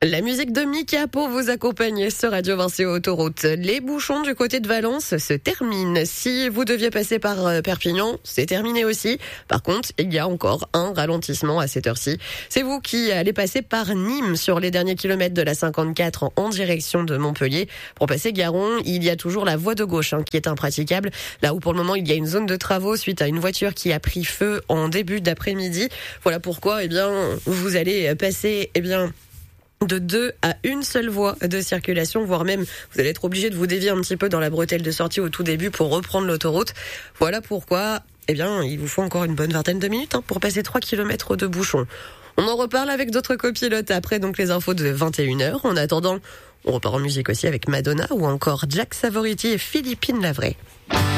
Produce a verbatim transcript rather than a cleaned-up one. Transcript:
La musique de Mika pour vous accompagner sur Radio Vinci Autoroute. Les bouchons du côté de Valence se terminent. Si vous deviez passer par Perpignan, c'est terminé aussi. Par contre, il y a encore un ralentissement à cette heure-ci. C'est vous qui allez passer par Nîmes sur les derniers kilomètres de la cinquante-quatre en direction de Montpellier. Pour passer Garon, il y a toujours la voie de gauche hein, qui est impraticable. Là où pour le moment, il y a une zone de travaux suite à une voiture qui a pris feu en début d'après-midi. Voilà pourquoi, eh bien, vous allez passer, eh bien, de deux à une seule voie de circulation, voire même vous allez être obligé de vous dévier un petit peu dans la bretelle de sortie au tout début pour reprendre l'autoroute. Voilà pourquoi, eh bien, il vous faut encore une bonne vingtaine de minutes hein, pour passer trois kilomètres de bouchons. On en reparle avec d'autres copilotes après donc les infos de vingt et une heures. En attendant, on repart en musique aussi avec Madonna ou encore Jack Savoriti et Philippine Lavray.